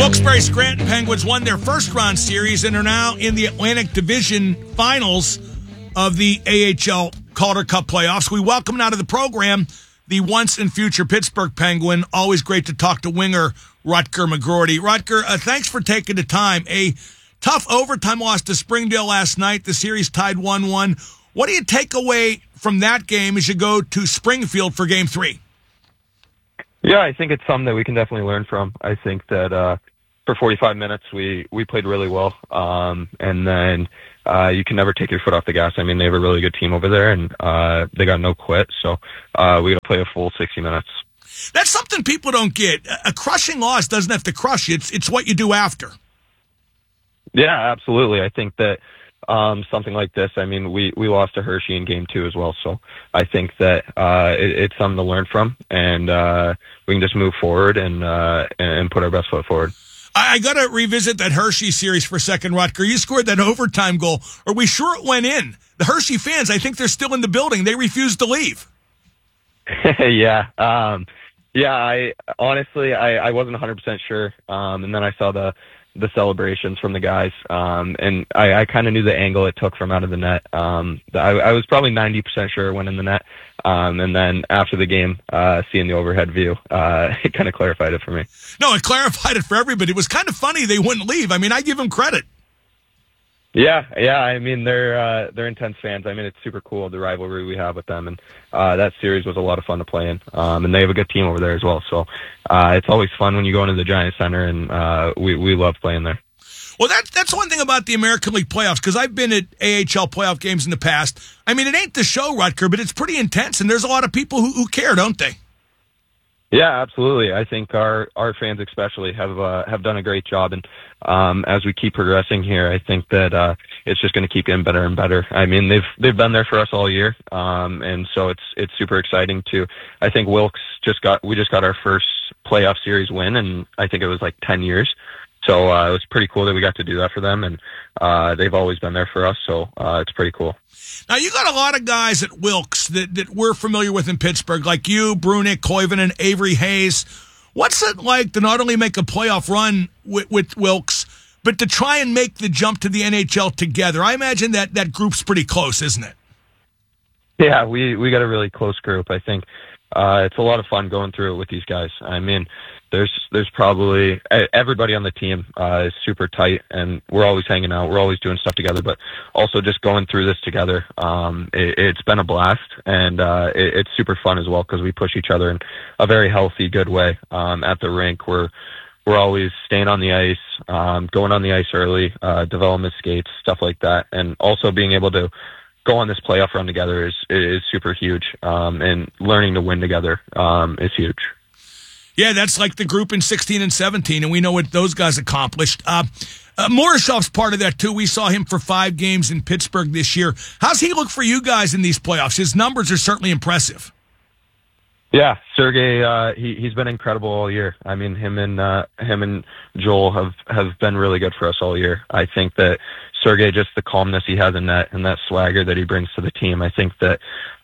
Wilkes-Barre-Scranton Penguins won their first-round series and are now in the Atlantic Division Finals of the AHL Calder Cup playoffs. We welcome now to the program the once and future Pittsburgh Penguin. Always great to talk to winger Rutger McGroarty. Rutger, thanks for taking the time. A tough overtime loss to Springdale last night. The series tied 1-1. What do you take away from that game as you go to Springfield for Game 3? Yeah, I think it's something that we can definitely learn from. I think that for 45 minutes we played really well, and then you can never take your foot off the gas. I mean, they have a really good team over there, and they got no quit, so we got to play a full 60 minutes. That's something people don't get. A crushing loss doesn't have to crush you. It's what you do after. Yeah, absolutely. I think that something like this, I mean, we lost to Hershey in Game 2 as well, so I think that it's something to learn from, and we can just move forward and put our best foot forward. I got to revisit that Hershey series for a second, Rutger. You scored that overtime goal. Are we sure it went in? The Hershey fans, I think they're still in the building. They refused to leave. Yeah. I honestly, I wasn't 100% sure. And then I saw the celebrations from the guys. And I kind of knew the angle it took from out of the net. I was probably 90% sure it went in the net. And then after the game, seeing the overhead view, it kind of clarified it for me. No, it clarified it for everybody. It was kind of funny they wouldn't leave. I mean, I give them credit. Yeah. I mean, they're intense fans. I mean, it's super cool, the rivalry we have with them, and that series was a lot of fun to play in. And they have a good team over there as well. So it's always fun when you go into the Giant Center, and we love playing there. Well, that's one thing about the American League playoffs, because I've been at AHL playoff games in the past. I mean, it ain't the show, Rutger, but it's pretty intense, and there's a lot of people who care, don't they? Yeah, absolutely. I think our fans especially have done a great job, and as we keep progressing here, I think that it's just going to keep getting better and better. I mean, they've been there for us all year, and so it's super exciting to. I think Wilkes we just got our first playoff series win, and I think it was like 10 years. So it was pretty cool that we got to do that for them, and they've always been there for us, so it's pretty cool. Now, you got a lot of guys at Wilkes that we're familiar with in Pittsburgh, like you, Brunick, Koivunen, Avery Hayes. What's it like to not only make a playoff run with Wilkes, but to try and make the jump to the NHL together? I imagine that group's pretty close, isn't it? Yeah, we got a really close group. I think it's a lot of fun going through it with these guys. I mean, there's probably everybody on the team is super tight, and we're always hanging out. We're always doing stuff together, but also just going through this together. It's been a blast, and it's super fun as well because we push each other in a very healthy, good way. At the rink, we're always staying on the ice, going on the ice early, development skates, stuff like that, and also being able to go on this playoff run together is super huge, and learning to win together is huge. Yeah, that's like the group in 16 and 17, and we know what those guys accomplished. Morozov's part of that, too. We saw him for 5 games in Pittsburgh this year. How's he look for you guys in these playoffs? His numbers are certainly impressive. Yeah, Sergei, he's been incredible all year. I mean, him and Joel have been really good for us all year. I think that Sergei, just the calmness he has in net and that swagger that he brings to the team, I think that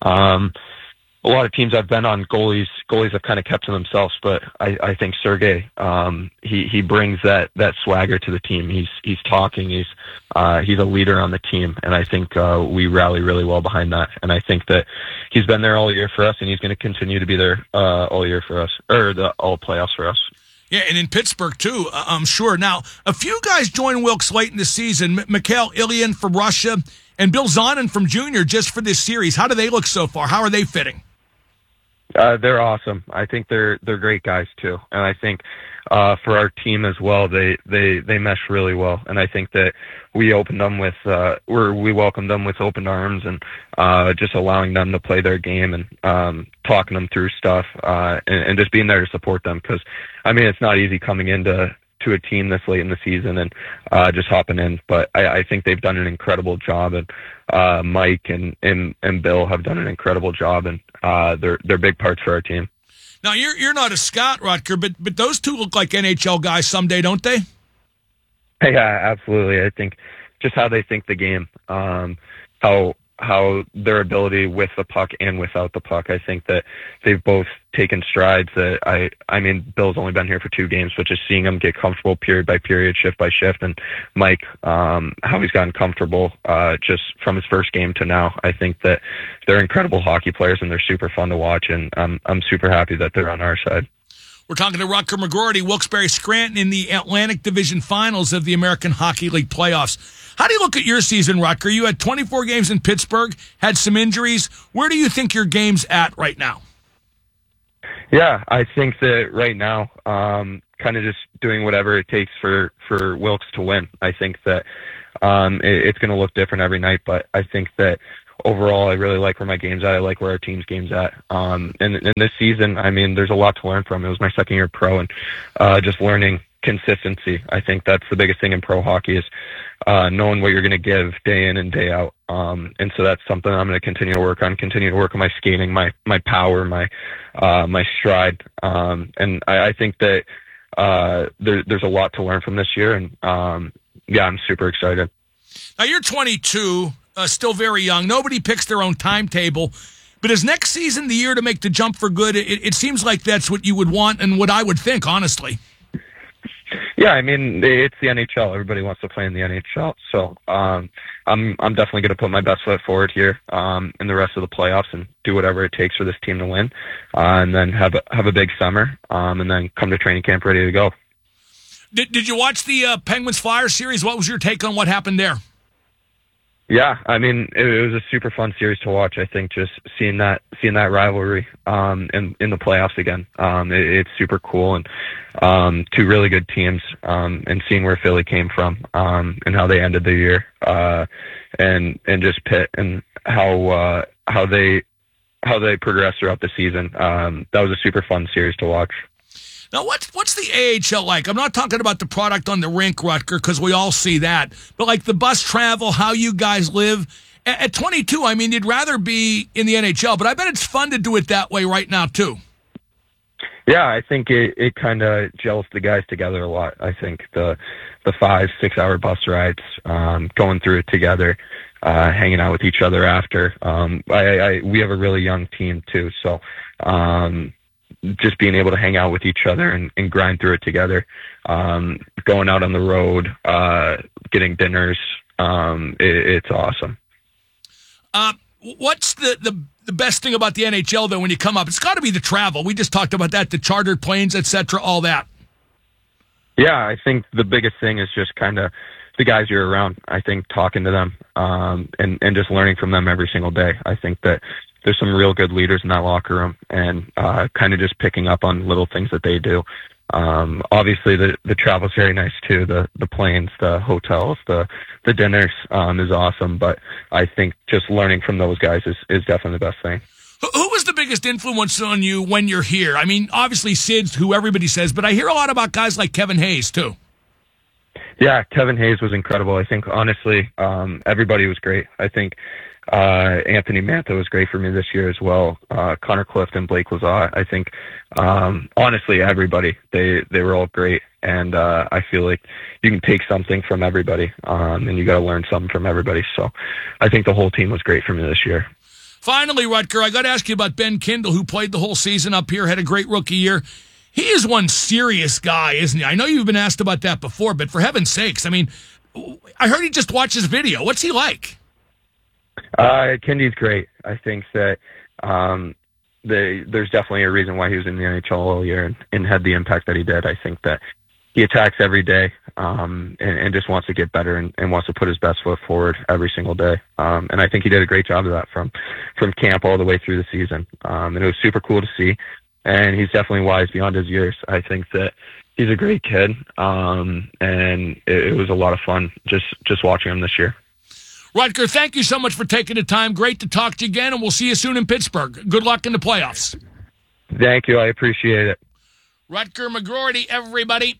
a lot of teams I've been on, goalies have kind of kept to themselves, but I think Sergei, he brings that swagger to the team. He's talking, he's a leader on the team, and I think we rally really well behind that. And I think that he's been there all year for us, and he's going to continue to be there all year for us, or all playoffs for us. Yeah, and in Pittsburgh, too, I'm sure. Now, a few guys joined Wilkes late in the season. Mikhail Ilyin from Russia and Bill Zonin from Junior just for this series. How do they look so far? How are they fitting? They're awesome. I think they're great guys too, and I think for our team as well, they mesh really well. And I think that we opened them with we welcomed them with open arms, and just allowing them to play their game and talking them through stuff, and just being there to support them. Because I mean, it's not easy coming into a team this late in the season and just hopping in. But I think they've done an incredible job, and Mike and Bill have done an incredible job, and they're big parts for our team. Now, you're not a scout, Rutger, but those two look like NHL guys someday, don't they? Yeah, absolutely. I think just how they think the game, how how their ability with the puck and without the puck. I think that they've both taken strides that I mean, Bill's only been here for 2 games, but just seeing him get comfortable period by period, shift by shift, and Mike, how he's gotten comfortable just from his first game to now. I think that they're incredible hockey players and they're super fun to watch, and I'm super happy that they're on our side. We're talking to Rutger McGroarty, Wilkes-Barre Scranton in the Atlantic Division Finals of the American Hockey League playoffs. How do you look at your season, Rutger? You had 24 games in Pittsburgh, had some injuries. Where do you think your game's at right now? Yeah, I think that right now, kind of just doing whatever it takes for Wilkes to win. I think that it's going to look different every night, but I think that overall, I really like where my game's at. I like where our team's game's at. And this season, I mean, there's a lot to learn from. It was my second year pro, and just learning consistency. I think that's the biggest thing in pro hockey is knowing what you're going to give day in and day out. And so that's something I'm going to continue to work on my skating, my power, my stride. And I think that there's a lot to learn from this year. And yeah, I'm super excited. Now you're 22. Still very young. Nobody picks their own timetable. But is next season the year to make the jump for good? It seems like that's what you would want and what I would think, honestly. Yeah, I mean, it's the NHL. Everybody wants to play in the NHL. So I'm definitely going to put my best foot forward here in the rest of the playoffs and do whatever it takes for this team to win, and then have a big summer, and then come to training camp ready to go. Did you watch the Penguins-Flyers series? What was your take on what happened there? Yeah, I mean, it was a super fun series to watch. I think just seeing that rivalry in the playoffs again, it's super cool, and 2 really good teams, and seeing where Philly came from, and how they ended the year, and just Pitt and how they progressed throughout the season. That was a super fun series to watch. Now, what's the AHL like? I'm not talking about the product on the rink, Rutger, because we all see that. But like the bus travel, how you guys live. At 22, I mean, you'd rather be in the NHL, but I bet it's fun to do it that way right now, too. Yeah, I think it kind of gels the guys together a lot. I think the 5-6 hour bus rides, going through it together, hanging out with each other after. We have a really young team, too, so just being able to hang out with each other and grind through it together, going out on the road, getting dinners, it's awesome. What's the best thing about the NHL, though, when you come up? It's got to be the travel. We just talked about that, the chartered planes, etc., all that. Yeah, I think the biggest thing is just kind of the guys you're around. I think talking to them and just learning from them every single day. I think that there's some real good leaders in that locker room, and kind of just picking up on little things that they do. Obviously, the travel's very nice too. The planes, the hotels, the dinners is awesome. But I think just learning from those guys is definitely the best thing. Who was the biggest influence on you when you're here? I mean, obviously Sid's who everybody says, but I hear a lot about guys like Kevin Hayes too. Yeah, Kevin Hayes was incredible. I think honestly, everybody was great. I think Anthony Mantha was great for me this year as well. Connor Clifton, Blake Lazat. I think honestly, everybody they were all great, and I feel like you can take something from everybody, and you got to learn something from everybody. So I think the whole team was great for me this year. Finally, Rutger, I got to ask you about Ben Kindle, who played the whole season up here, had a great rookie year. He is one serious guy, isn't he? I know you've been asked about that before, but for heaven's sakes, I mean, I heard he just watches video. What's he like? Kindy's great. I think that there's definitely a reason why he was in the NHL all year and had the impact that he did. I think that he attacks every day and just wants to get better and wants to put his best foot forward every single day. And I think he did a great job of that from camp all the way through the season. And it was super cool to see. And he's definitely wise beyond his years. I think that he's a great kid, and it was a lot of fun just watching him this year. Rutger, thank you so much for taking the time. Great to talk to you again, and we'll see you soon in Pittsburgh. Good luck in the playoffs. Thank you. I appreciate it. Rutger McGroarty, everybody.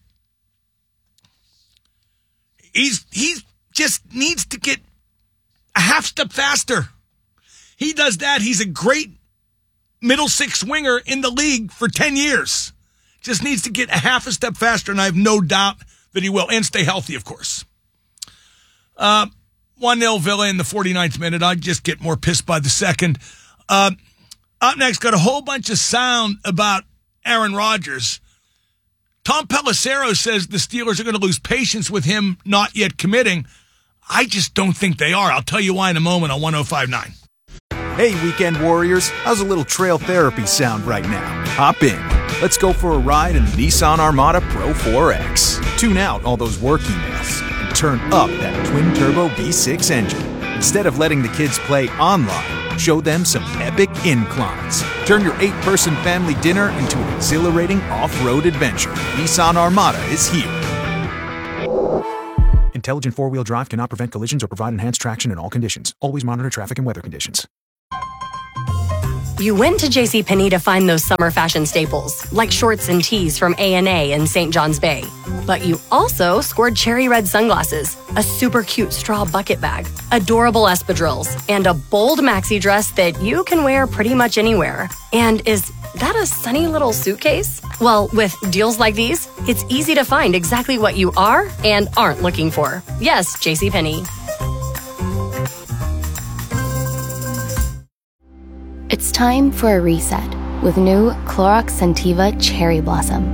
He just needs to get a half step faster. He does that. He's a great middle six winger in the league for 10 years. Just needs to get a half a step faster, and I have no doubt that he will, and stay healthy, of course. 1-0 Villa in the 49th minute. I just get more pissed by the second. Up next, got a whole bunch of sound about Aaron Rodgers. Tom Pelissero says the Steelers are going to lose patience with him not yet committing. I just don't think they are. I'll tell you why in a moment on 105.9. Hey, weekend warriors. How's a little trail therapy sound right now? Hop in. Let's go for a ride in the Nissan Armada Pro 4X. Tune out all those work emails and turn up that twin-turbo V6 engine. Instead of letting the kids play online, show them some epic inclines. Turn your 8-person family dinner into an exhilarating off-road adventure. Nissan Armada is here. Intelligent four-wheel drive cannot prevent collisions or provide enhanced traction in all conditions. Always monitor traffic and weather conditions. You went to JCPenney to find those summer fashion staples, like shorts and tees from A&A in St. John's Bay. But you also scored cherry red sunglasses, a super cute straw bucket bag, adorable espadrilles, and a bold maxi dress that you can wear pretty much anywhere. And is that a sunny little suitcase? Well, with deals like these, it's easy to find exactly what you are and aren't looking for. Yes, JCPenney. It's time for a reset with new Clorox Scentiva Cherry Blossom.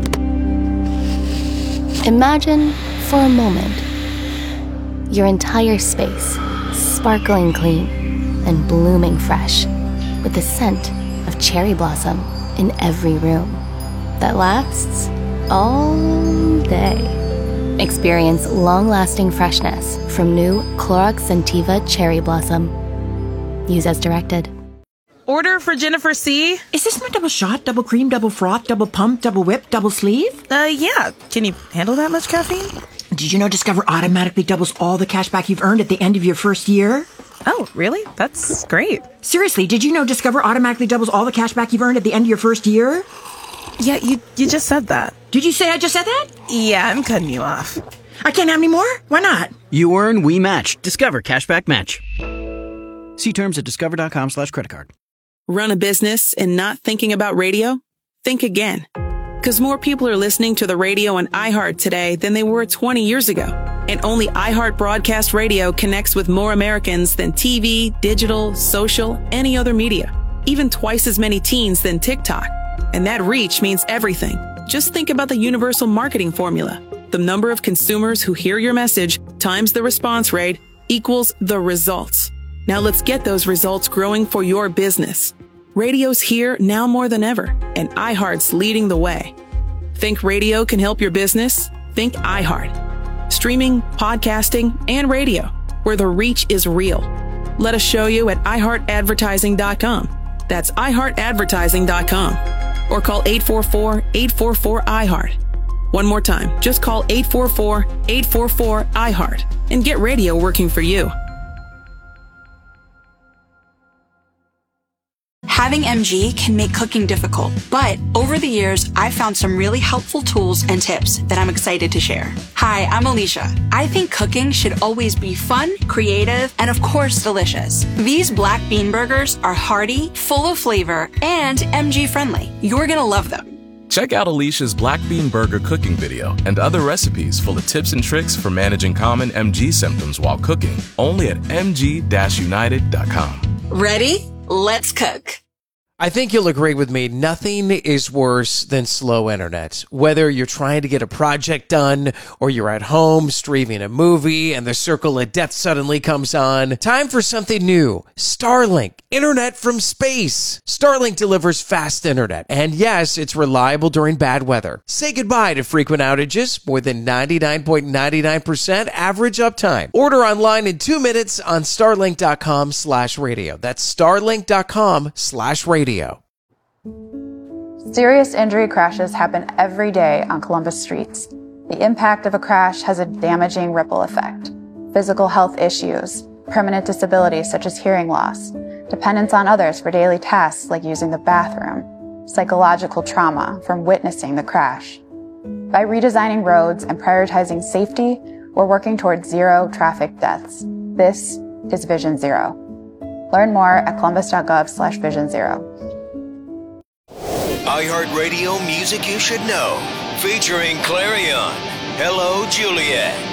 Imagine, for a moment, your entire space sparkling clean and blooming fresh with the scent of cherry blossom in every room that lasts all day. Experience long-lasting freshness from new Clorox Scentiva Cherry Blossom. Use as directed. Order for Jennifer C. Is this my double shot, double cream, double froth, double pump, double whip, double sleeve? Yeah. Can you handle that much caffeine? Did you know Discover automatically doubles all the cash back you've earned at the end of your first year? Oh, really? That's great. Seriously, did you know Discover automatically doubles all the cash back you've earned at the end of your first year? Yeah, you just said that. Did you say I just said that? Yeah, I'm cutting you off. I can't have any more? Why not? You earn, we match. Discover Cashback Match. See terms at discover.com/creditcard. Run a business and not thinking about radio? Think again. Because more people are listening to the radio on iHeart today than they were 20 years ago. And only iHeart Broadcast Radio connects with more Americans than TV, digital, social, any other media. Even twice as many teens than TikTok. And that reach means everything. Just think about the universal marketing formula. The number of consumers who hear your message times the response rate equals the results. Now let's get those results growing for your business. Radio's here now more than ever, and iHeart's leading the way. Think radio can help your business? Think iHeart. Streaming, podcasting, and radio, where the reach is real. Let us show you at iHeartAdvertising.com. That's iHeartAdvertising.com. Or call 844-844-iHeart. One more time, just call 844-844-iHeart and get radio working for you. Having MG can make cooking difficult, but over the years, I've found some really helpful tools and tips that I'm excited to share. Hi, I'm Alicia. I think cooking should always be fun, creative, and of course, delicious. These black bean burgers are hearty, full of flavor, and MG friendly. You're gonna love them. Check out Alicia's Black Bean Burger cooking video and other recipes full of tips and tricks for managing common MG symptoms while cooking, only at mg-united.com. Ready? Let's cook. I think you'll agree with me, nothing is worse than slow internet. Whether you're trying to get a project done or you're at home streaming a movie and the circle of death suddenly comes on, time for something new. Starlink, internet from space. Starlink delivers fast internet, and yes, it's reliable during bad weather. Say goodbye to frequent outages, more than 99.99% average uptime. Order online in 2 minutes on starlink.com/radio. That's starlink.com/radio. Serious injury crashes happen every day on Columbus streets. The impact of a crash has a damaging ripple effect. Physical health issues, permanent disabilities such as hearing loss, dependence on others for daily tasks like using the bathroom, psychological trauma from witnessing the crash. By redesigning roads and prioritizing safety, we're working towards zero traffic deaths. This is Vision Zero. Learn more at columbus.gov/Vision Zero. iHeartRadio Music You Should Know, featuring Clarion. Hello, Juliet.